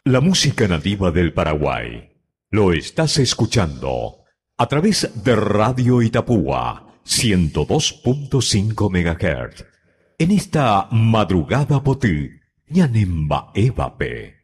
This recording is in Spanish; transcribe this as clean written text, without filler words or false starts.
La música nativa del Paraguay. Lo estás escuchando a través de Radio Itapúa 102.5 MHz. En esta madrugada potí, ñanemba evape.